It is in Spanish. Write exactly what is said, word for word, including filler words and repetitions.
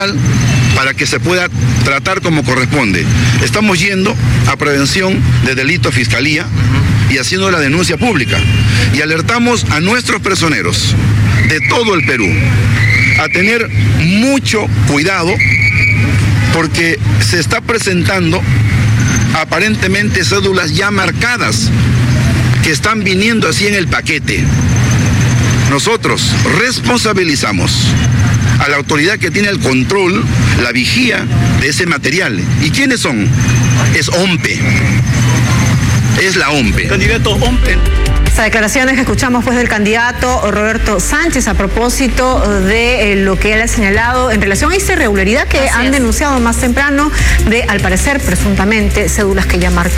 para que se pueda tratar como corresponde. Estamos yendo a prevención de delito fiscalía y haciendo la denuncia pública. Y alertamos a nuestros personeros de todo el Perú a tener mucho cuidado porque se está presentando aparentemente cédulas ya marcadas que están viniendo así en el paquete. Nosotros responsabilizamos a la autoridad que tiene el control, la vigía de ese material. ¿Y quiénes son? Es OMPE. Es la OMPE. Candidato OMPE. Estas declaraciones que escuchamos pues del candidato Roberto Sánchez a propósito de eh, lo que él ha señalado en relación a esa irregularidad que Así han es. denunciado más temprano de, al parecer, presuntamente, cédulas que ya marcan.